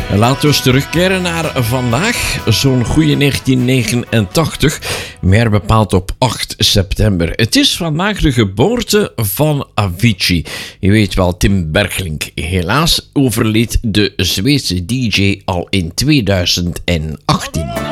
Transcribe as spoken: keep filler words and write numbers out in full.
Laten we eens terugkeren naar vandaag, zo'n goede negentien negenentachtig, meer bepaald op acht september. Het is vandaag de geboorte van Avicii. Je weet wel, Tim Bergling. Helaas overleed de Zweedse D J al in tweeduizend achttien.